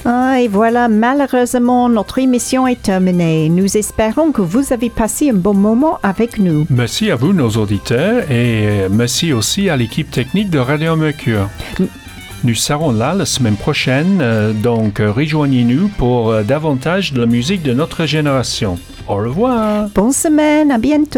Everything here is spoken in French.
Ah, et voilà, malheureusement, notre émission est terminée. Nous espérons que vous avez passé un bon moment avec nous. Merci à vous, nos auditeurs, et merci aussi à l'équipe technique de Radio Mercure. Nous serons là la semaine prochaine, donc rejoignez-nous pour davantage de la musique de notre génération. Au revoir. Bonne semaine, à bientôt.